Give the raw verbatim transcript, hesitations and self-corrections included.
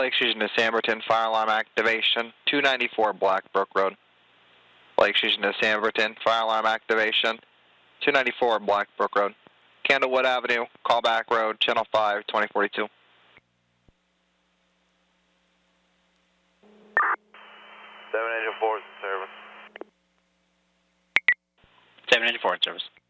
Lake Station to Samberton, fire alarm activation, two ninety-four Blackbrook Road. Lake Station to Samberton, fire alarm activation, two ninety-four Blackbrook Road. Candlewood Avenue, Callback Road, Channel five, twenty forty-two. seven eighty-four is in service. seven eighty-four in service.